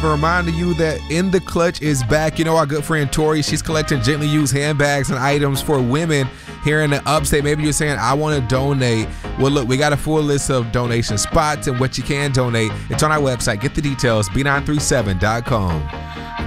Reminding you that In the Clutch is back. You know, our good friend Tori, she's collecting gently used handbags and items for women here in the upstate. Maybe you're saying, I want to donate. Well, look, we got a full list of donation spots and what you can donate. It's on our website. Get the details, b937.com.